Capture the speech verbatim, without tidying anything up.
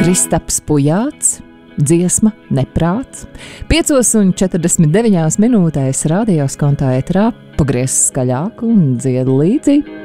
Kristaps Pujāts, dziesma Neprāts. piecos un četrdesmit deviņās minūtēs radio Skonto ēterā pagriez skaļāk un dzied līdzi